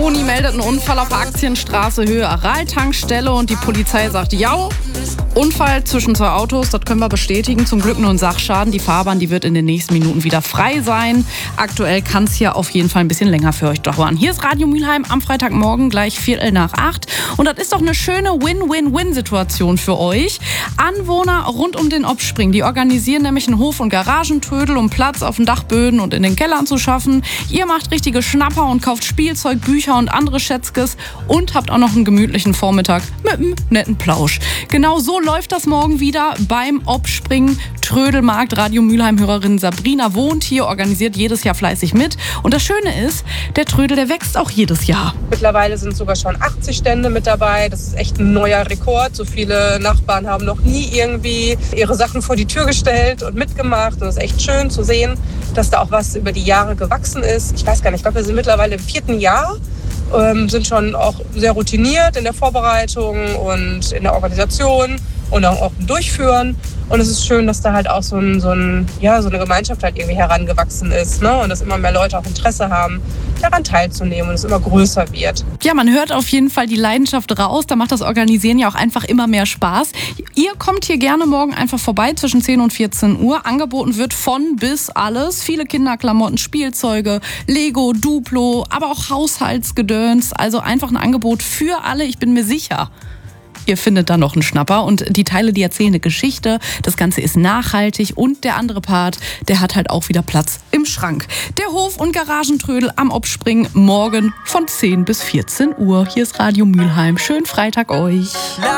Toni meldet einen Unfall auf Aktienstraße Höhe Aral-Tankstelle und die Polizei sagt, ja, Unfall zwischen zwei Autos, das können wir bestätigen. Zum Glück nur ein Sachschaden. Die Fahrbahn, die wird in den nächsten Minuten wieder frei sein. Aktuell kann es hier auf jeden Fall ein bisschen länger für euch dauern. Hier ist Radio Mülheim am Freitagmorgen gleich 7:45. Und das ist doch eine schöne Win-Win-Win-Situation für euch. Anwohner rund um den Obspring, die organisieren nämlich einen Hof- und Garagentrödel, um Platz auf den Dachböden und in den Kellern zu schaffen. Ihr macht richtige Schnapper und kauft Spielzeug, Bücher und andere Schätzkes und habt auch noch einen gemütlichen Vormittag mit einem netten Plausch. Genau so läuft das morgen wieder beim Obspring Trödelmarkt. Radio Mülheim-Hörerin Sabrina wohnt hier, organisiert jedes Jahr fleißig mit. Und das Schöne ist, der Trödel, der wächst auch jedes Jahr. Mittlerweile sind sogar schon 80 Stände mit dabei. Das ist echt ein neuer Rekord. So viele Nachbarn haben noch nie irgendwie ihre Sachen vor die Tür gestellt und mitgemacht. Und es ist echt schön zu sehen, dass da auch was über die Jahre gewachsen ist. Ich weiß gar nicht, ich glaube, wir sind mittlerweile im 4. Jahr. Sind schon auch sehr routiniert in der Vorbereitung und in der Organisation und auch im Durchführen. Und es ist schön, dass da halt auch so eine Gemeinschaft halt irgendwie herangewachsen ist, ne? Und dass immer mehr Leute auch Interesse haben, daran teilzunehmen und es immer größer wird. Ja, man hört auf jeden Fall die Leidenschaft raus. Da macht das Organisieren ja auch einfach immer mehr Spaß. Ihr kommt hier gerne morgen einfach vorbei zwischen 10 und 14 Uhr. Angeboten wird von bis alles. Viele Kinderklamotten, Spielzeuge, Lego, Duplo, aber auch Haushaltsgedöns. Also einfach ein Angebot für alle, ich bin mir sicher. Ihr findet da noch einen Schnapper und die Teile, die erzählen eine Geschichte. Das Ganze ist nachhaltig und der andere Part, der hat halt auch wieder Platz im Schrank. Der Hof- und Garagentrödel am Obspring morgen von 10 bis 14 Uhr. Hier ist Radio Mülheim. Schönen Freitag euch.